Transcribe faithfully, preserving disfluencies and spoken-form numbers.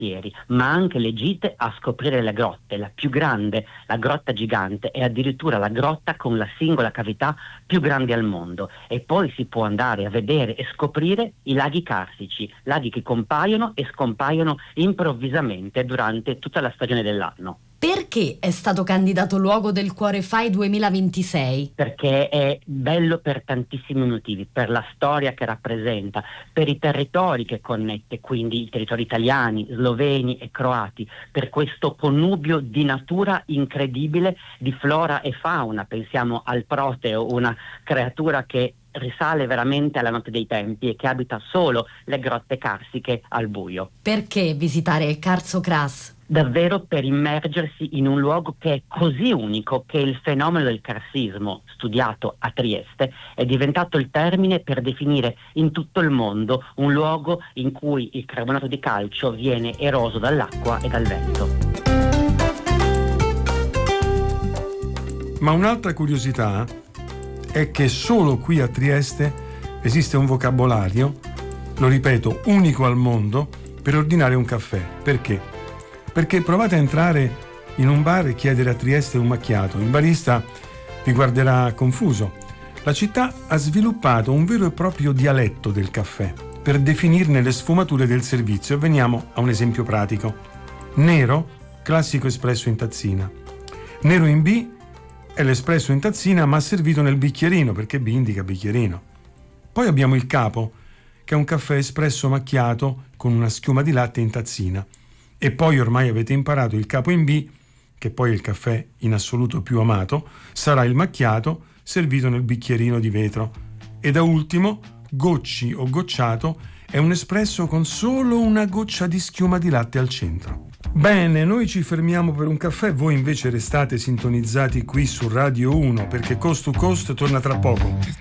quartieri, ma anche le gite a scoprire le grotte, la più grande, la grotta gigante, e addirittura la grotta con la singola cavità più grande al mondo. E poi si può andare a vedere e scoprire i laghi carsici, laghi che compaiono e scompaiono improvvisamente durante tutta la stagione dell'anno. Perché è stato candidato Luogo del Cuore Fai duemilaventisei? Perché è bello per tantissimi motivi, per la storia che rappresenta, per i territori che connette, quindi i territori italiani, sloveni e croati, per questo connubio di natura incredibile, di flora e fauna. Pensiamo al Proteo, una creatura che risale veramente alla notte dei tempi e che abita solo le grotte carsiche al buio. Perché visitare il Carso Cras? Davvero per immergersi in un luogo che è così unico che il fenomeno del carsismo, studiato a Trieste, è diventato il termine per definire in tutto il mondo un luogo in cui il carbonato di calcio viene eroso dall'acqua e dal vento. Ma un'altra curiosità è che solo qui a Trieste esiste un vocabolario, lo ripeto, unico al mondo, per ordinare un caffè. Perché? Perché provate a entrare in un bar e chiedere a Trieste un macchiato. Il barista vi guarderà confuso. La città ha sviluppato un vero e proprio dialetto del caffè per definirne le sfumature del servizio. E veniamo a un esempio pratico. Nero, classico espresso in tazzina. Nero in B è l'espresso in tazzina ma servito nel bicchierino, perché B indica bicchierino. Poi abbiamo il capo, che è un caffè espresso macchiato con una schiuma di latte in tazzina. E poi ormai avete imparato il capo in B, che poi è il caffè in assoluto più amato, sarà il macchiato servito nel bicchierino di vetro. E da ultimo, gocci o gocciato è un espresso con solo una goccia di schiuma di latte al centro. Bene, noi ci fermiamo per un caffè, voi invece restate sintonizzati qui su Radio uno, perché Coast to Coast torna tra poco.